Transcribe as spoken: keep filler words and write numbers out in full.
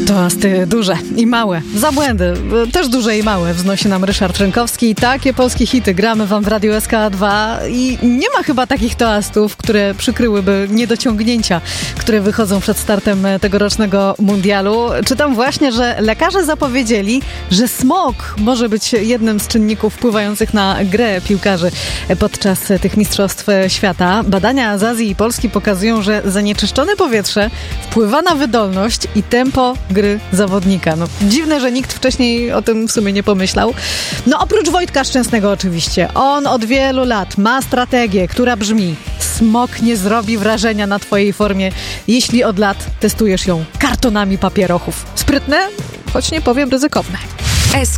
Toasty duże i małe, za błędy, też duże i małe wznosi nam Ryszard Rzynkowski. Takie polskie hity gramy wam w Radiu S K dwa i nie ma chyba takich toastów, które przykryłyby niedociągnięcia, które wychodzą przed startem tegorocznego mundialu. Czytam właśnie, że lekarze zapowiedzieli, że smog może być jednym z czynników wpływających na grę piłkarzy podczas tych mistrzostw świata. Badania z Azji i Polski pokazują, że zanieczyszczone powietrze wpływa na wydolność i tempo gry zawodnika. No, dziwne, że nikt wcześniej o tym w sumie nie pomyślał. No oprócz Wojtka Szczęsnego oczywiście. On od wielu lat ma strategię, która brzmi: smog nie zrobi wrażenia na twojej formie, jeśli od lat testujesz ją kartonami papierochów. Sprytne, choć nie powiem ryzykowne.